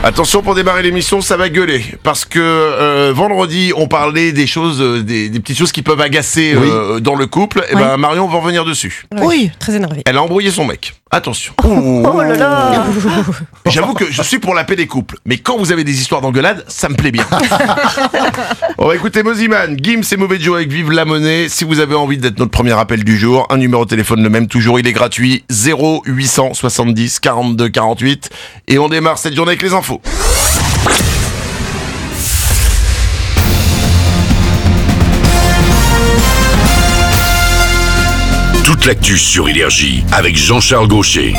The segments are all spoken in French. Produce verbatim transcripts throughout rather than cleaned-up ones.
Attention, pour démarrer l'émission, ça va gueuler. Parce que euh, vendredi, on parlait des choses, euh, des, des petites choses qui peuvent agacer Oui. euh, dans le couple. Et Oui. ben Marion va revenir dessus. Oui, très énervé. Elle a embrouillé son mec. Attention. Oh là là. J'avoue que je suis pour la paix des couples. Mais quand vous avez des histoires d'engueulade, ça me plaît bien. On va écouter Moziman, Gims et Mauvais Joe avec Vive la Monnaie. Si vous avez envie d'être notre premier appel du jour, un numéro de téléphone le même, toujours, il est gratuit. zéro huit cent soixante-dix quarante-deux quarante-huit. Et on démarre cette journée avec les infos. Toute l'actu sur Énergie avec Jean-Charles Gaucher.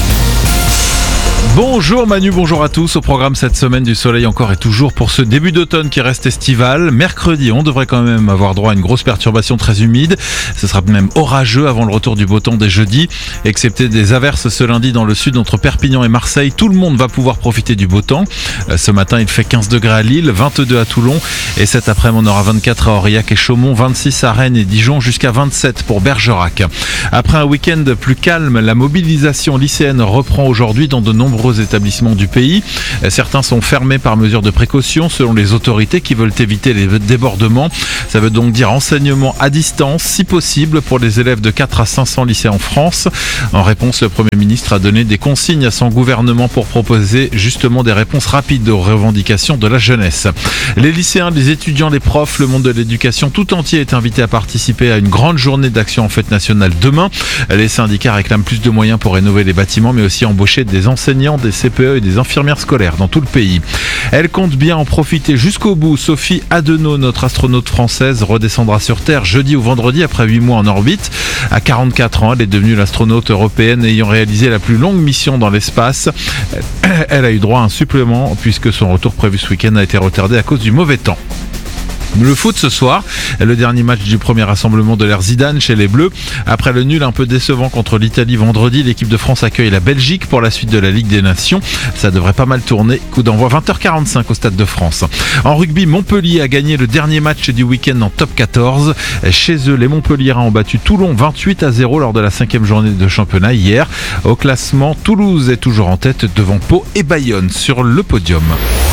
Bonjour Manu, bonjour à tous. Au programme cette semaine, du soleil encore et toujours pour ce début d'automne qui reste estival. Mercredi, on devrait quand même avoir droit à une grosse perturbation très humide. Ce sera même orageux avant le retour du beau temps dès jeudi. Excepté des averses ce lundi dans le sud entre Perpignan et Marseille, tout le monde va pouvoir profiter du beau temps. Ce matin, il fait quinze degrés à Lille, vingt-deux à Toulon. Et cet après-midi, on aura vingt-quatre à Aurillac et Chaumont, vingt-six à Rennes et Dijon, jusqu'à vingt-sept pour Bergerac. Après un week-end plus calme, la mobilisation lycéenne reprend aujourd'hui dans de nombreux établissements du pays. Certains sont fermés par mesure de précaution selon les autorités qui veulent éviter les débordements. Ça veut donc dire enseignement à distance si possible pour les élèves de quatre à cinq cents lycées en France. En réponse, le Premier ministre a donné des consignes à son gouvernement pour proposer justement des réponses rapides aux revendications de la jeunesse. Les lycéens, les étudiants, les profs, le monde de l'éducation tout entier est invité à participer à une grande journée d'action en fête nationale demain. Les syndicats réclament plus de moyens pour rénover les bâtiments mais aussi embaucher des enseignants, des C P E et des infirmières scolaires dans tout le pays. Elle compte bien en profiter jusqu'au bout. Sophie Adenau, notre astronaute française, redescendra sur Terre jeudi ou vendredi après huit mois en orbite. À quarante-quatre ans, elle est devenue l'astronaute européenne ayant réalisé la plus longue mission dans l'espace. Elle a eu droit à un supplément puisque son retour prévu ce week-end a été retardé à cause du mauvais temps. Le foot ce soir, le dernier match du premier rassemblement de l'ère Zidane chez les Bleus. Après le nul un peu décevant contre l'Italie vendredi, l'équipe de France accueille la Belgique pour la suite de la Ligue des Nations. Ça devrait pas mal tourner. Coup d'envoi vingt heures quarante-cinq au Stade de France. En rugby, Montpellier a gagné le dernier match du week-end en top quatorze. Chez eux, les Montpelliérains ont battu Toulon vingt-huit à zéro lors de la cinquième journée de championnat hier. Au classement, Toulouse est toujours en tête devant Pau et Bayonne sur le podium.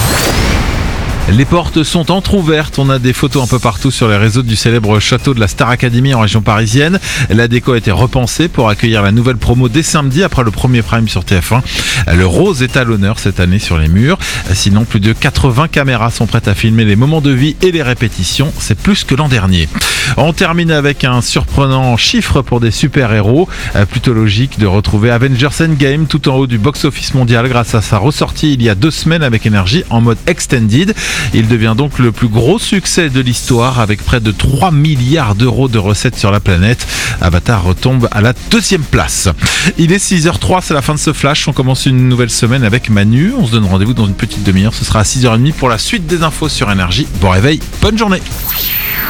Les portes sont entr'ouvertes. On a des photos un peu partout sur les réseaux du célèbre château de la Star Academy en région parisienne. La déco a été repensée pour accueillir la nouvelle promo dès samedi après le premier prime sur T F un. Le rose est à l'honneur cette année sur les murs. Sinon, plus de quatre-vingts caméras sont prêtes à filmer les moments de vie et les répétitions. C'est plus que l'an dernier. On termine avec un surprenant chiffre pour des super-héros. Plutôt logique de retrouver Avengers Endgame tout en haut du box-office mondial grâce à sa ressortie il y a deux semaines avec énergie en mode extended. Il devient donc le plus gros succès de l'histoire avec près de trois milliards d'euros de recettes sur la planète. Avatar retombe à la deuxième place. Il est six heures zéro trois, c'est la fin de ce flash. On commence une nouvelle semaine avec Manu. On se donne rendez-vous dans une petite demi-heure. Ce sera à six heures trente pour la suite des infos sur Énergie. Bon réveil, bonne journée.